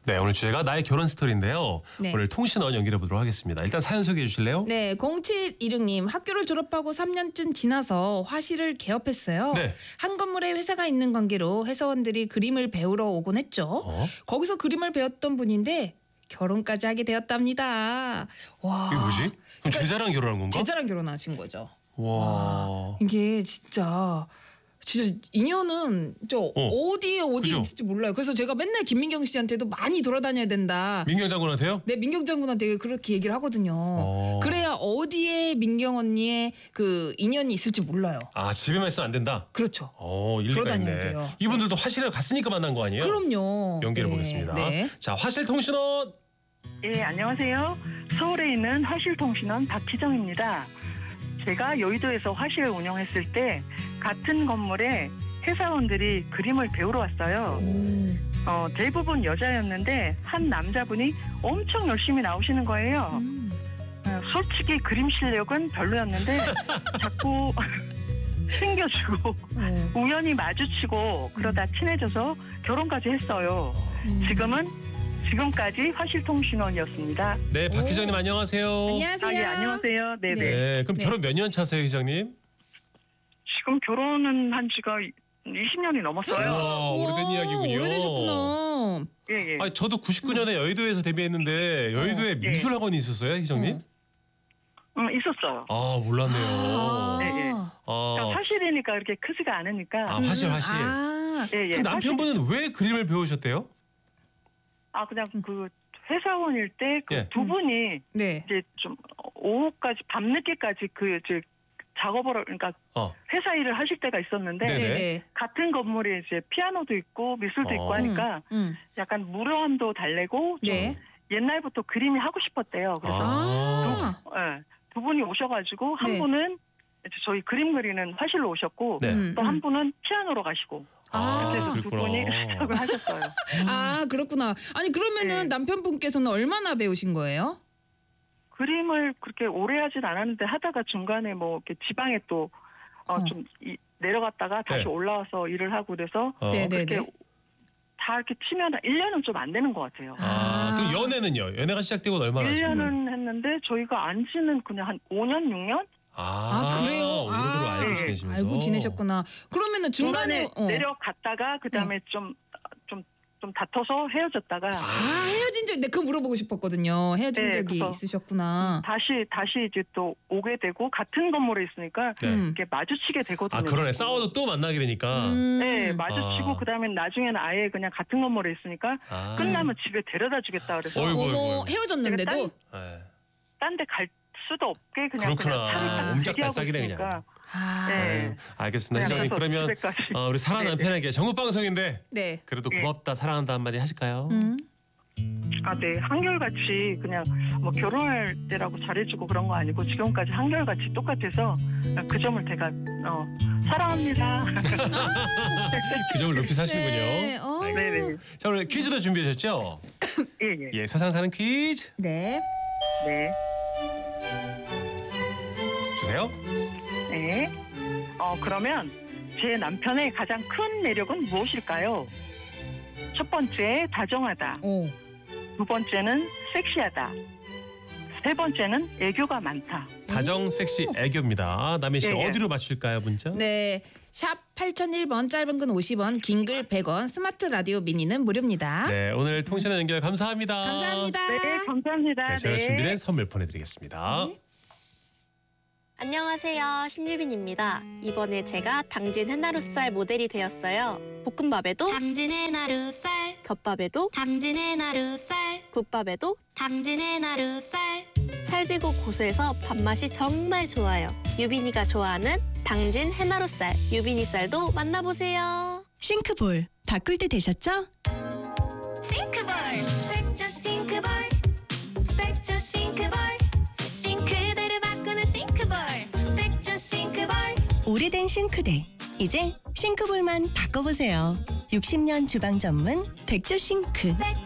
네, 오늘 주제가 나의 결혼 스토리인데요. 네. 오늘 통신원 연결해 보도록 하겠습니다. 일단 사연 소개해 주실래요? 네, 0716님 학교를 졸업하고 3년쯤 지나서 화실을 개업했어요. 네. 한 건물에 회사가 있는 관계로 회사원들이 그림을 배우러 오곤 했죠. 거기서 그림을 배웠던 분인데 결혼까지 하게 되었답니다. 와, 이게 뭐지? 그럼 제자랑 결혼한 건가? 제자랑 결혼하신 거죠. 와. 이게 진짜 인연은 어디에 그죠? 있을지 몰라요. 그래서 제가 맨날 김민경 씨한테도 많이 돌아다녀야 된다. 민경 장군한테요? 네, 민경 장군한테 그렇게 얘기를 하거든요. 그래야 어디에 민경 언니의 그 인연이 있을지 몰라요. 아, 집에만 있으면 안 된다? 그렇죠. 일리가 돌아다녀야 있네. 돼요. 이분들도 화실을 갔으니까 만난 거 아니에요? 그럼요. 연결해 네, 보겠습니다. 네. 자, 화실 통신원. 예, 안녕하세요. 서울에 있는 화실통신원 박희정입니다. 제가 여의도에서 화실을 운영했을 때 같은 건물에 회사원들이 그림을 배우러 왔어요. 대부분 여자였는데 한 남자분이 엄청 열심히 나오시는 거예요. 솔직히 그림 실력은 별로였는데 자꾸 챙겨주고 우연히 마주치고 그러다 친해져서 결혼까지 했어요. 지금까지 화실통신원이었습니다. 네, 박 회장님 안녕하세요. 안녕하세요. 예, 안녕하세요. 네네. 네, 그럼 네. 결혼 몇 년 차세요, 회장님? 지금 결혼은 한 지가 20년이 넘었어요. 와, 오래된 우와, 이야기군요. 오래되셨구나. 예, 예. 아니, 저도 99년에 여의도에서 데뷔했는데 여의도에 예. 미술학원이 있었어요, 회장님? 있었어요. 아, 몰랐네요. 아. 네, 네. 그러니까 화실이니까 이렇게 크지가 않으니까. 화실. 예, 예. 그럼 남편분은 왜 그림을 배우셨대요? 그냥 그 회사원일 때 그 예. 두 분이 네. 이제 좀 오후까지 밤늦게까지 그 이제 작업을 그러니까 회사 일을 하실 때가 있었는데 네네. 네네. 같은 건물에 이제 피아노도 있고 미술도 있고 하니까 약간 무료함도 달래고 좀 네. 옛날부터 그림이 하고 싶었대요. 그래서 두 분이 오셔가지고 한 네. 분은 이제 저희 그림 그리는 화실로 오셨고 네. 또 한 분은 피아노로 가시고 그래서 두 그렇구나. 분이 시작을 하셨어요. 그렇구나. 아니 그러면은 네. 남편분께서는 얼마나 배우신 거예요? 그림을 그렇게 오래 하진 않았는데 하다가 중간에 뭐 이렇게 지방에 또 좀 내려갔다가 다시 네. 올라와서 일을 하고 그래서 네네네. 그렇게 다 이렇게 치면 1년은 좀 안 되는 것 같아요. 그럼 연애는요? 연애가 시작되고 얼마나 하신 거예요? 1년은 했는데 저희가 안 지는 그냥 한 5년, 6년? 그래요? 오래도록 알고 네. 지내시면서. 알고 지내셨구나. 그러면은 중간에 내려갔다가 그다음에 좀 다퉈서 헤어졌다가 헤어진 적, 그거 물어보고 싶었거든요. 헤어진 네, 적이 그래서 있으셨구나. 다시 이제 또 오게 되고 같은 건물에 있으니까 네. 이렇게 마주치게 되거든요. 그러네. 싸워도 또 만나게 되니까. 네, 마주치고 그다음에 나중에는 아예 그냥 같은 건물에 있으니까 끝나면 집에 데려다 주겠다 그래서 어머, 헤어졌는데도. 딴 데 갈 수도 없게 그냥 그렇구나. 차를 딱 옴짝달싹이네, 대기하고 그냥. 있으니까. 네. 알겠습니다. 네, 회장님, 그래서 그러면 집에까지. 우리 사랑 네, 남편에게 정읍 방송인데 네. 그래도 네. 고맙다, 사랑한다 한마디 하실까요? 네, 한결같이 그냥 뭐 결혼할 때라고 잘해주고 그런 거 아니고 지금까지 한결같이 똑같아서 그 점을 제가 사랑합니다. 그 점을 높이 사시는군요. 네, 네네. 자, 오늘 퀴즈도 준비하셨죠? 예, 예. 세상 사는 퀴즈 네. 네. 주세요. 네. 그러면 제 남편의 가장 큰 매력은 무엇일까요? 첫 번째, 다정하다. 오. 두 번째는 섹시하다. 세 번째는 애교가 많다. 다정, 섹시, 애교입니다. 남희 씨 예, 예. 어디로 맞출까요, 문자? 네. 샵 8001번, 짧은 건 50원, 긴 글 100원, 스마트 라디오 미니는 무료입니다. 네, 오늘 통신원 연결 감사합니다. 감사합니다. 네, 감사합니다. 네, 제가 네. 준비된 선물 보내드리겠습니다. 안녕하세요. 신유빈입니다. 이번에 제가 당진 해나루살 모델이 되었어요. 볶음밥에도 당진 해나루살, 덮밥에도 당진 해나루살, 국밥에도 당진 해나루살. 찰지고 고소해서 밥맛이 정말 좋아요. 유빈이가 좋아하는 당진 해나루살, 유빈이 쌀도 만나보세요. 싱크볼 바꿀 때 되셨죠? 싱크볼, 백조 싱크볼, 백조 싱크볼, 싱크대를 바꾸는 싱크볼, 백조 싱크볼. 오래된 싱크대 이제 싱크볼만 바꿔보세요. 60년 주방 전문 백조 싱크.